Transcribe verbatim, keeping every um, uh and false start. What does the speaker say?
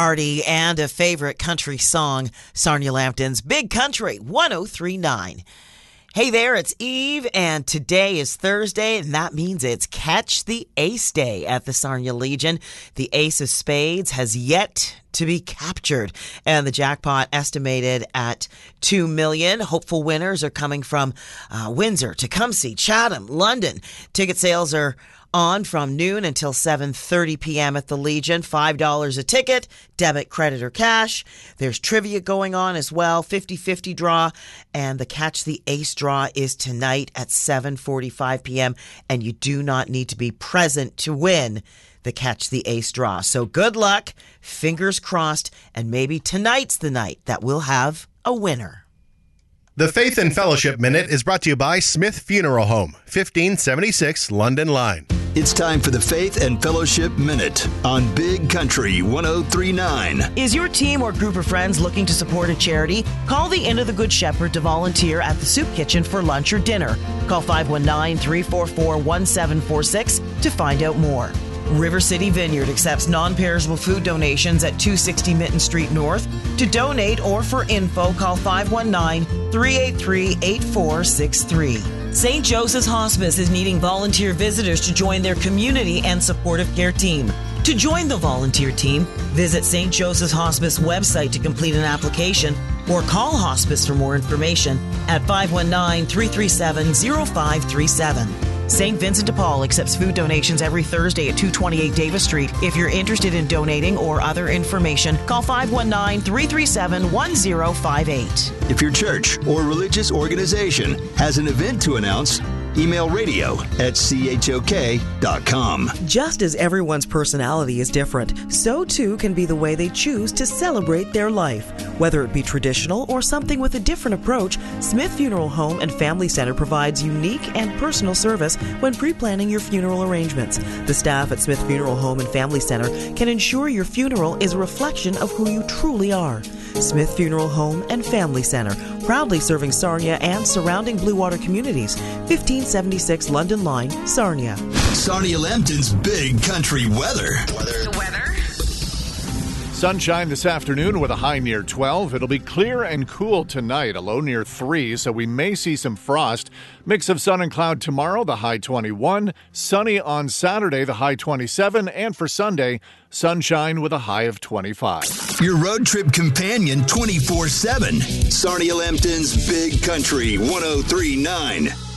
party and a favorite country song, Sarnia Lambton's Big Country one oh three point nine. Hey there, it's Eve, and today is Thursday, and that means it's Catch the Ace Day at the Sarnia Legion. The Ace of Spades has yet to be captured, and the jackpot estimated at two million dollars. Hopeful winners are coming from uh, Windsor, Tecumseh, Chatham, London. Ticket sales are on from noon until seven thirty p.m. at the Legion. five dollars a ticket, debit, credit, or cash. There's trivia going on as well, fifty-fifty draw, and the Catch the Ace draw is tonight at seven forty-five p.m., and you do not need to be present to win the Catch the Ace draw. So good luck, fingers crossed, and maybe tonight's the night that we'll have a winner. The Faith and Fellowship Minute is brought to you by Smith Funeral Home, fifteen seventy-six London Line. It's time for the Faith and Fellowship Minute on Big Country one oh three point nine. Is your team or group of friends looking to support a charity? Call the Inn of the Good Shepherd to volunteer at the Soup Kitchen for lunch or dinner. Call five one nine, three four four, one seven four six to find out more. River City Vineyard accepts non-perishable food donations at two sixty Mitten Street North. To donate or for info, call five one nine, three eight three, eight four six three. Saint Joseph's Hospice is needing volunteer visitors to join their community and supportive care team. To join the volunteer team, visit Saint Joseph's Hospice website to complete an application or call Hospice for more information at five one nine, three three seven, zero five three seven. Saint Vincent de Paul accepts food donations every Thursday at two twenty-eight Davis Street. If you're interested in donating or other information, call five one nine, three three seven, one zero five eight. If your church or religious organization has an event to announce, email radio at c h o k dot com. Just as everyone's personality is different, so too can be the way they choose to celebrate their life. Whether it be traditional or something with a different approach, Smith Funeral Home and Family Center provides unique and personal service when pre-planning your funeral arrangements. The staff at Smith Funeral Home and Family Center can ensure your funeral is a reflection of who you truly are. Smith Funeral Home and Family Center, proudly serving Sarnia and surrounding Blue Water communities. fifteen seventy-six London Line, Sarnia. Sarnia Lambton's Big Country weather. Weather. The weather. Sunshine this afternoon with a high near twelve. It'll be clear and cool tonight, a low near three, so we may see some frost. Mix of sun and cloud tomorrow, the high twenty-one. Sunny on Saturday, the high twenty-seven. And for Sunday, sunshine with a high of twenty-five. Your road trip companion twenty-four seven. Sarnia Lambton's Big Country one oh three point nine.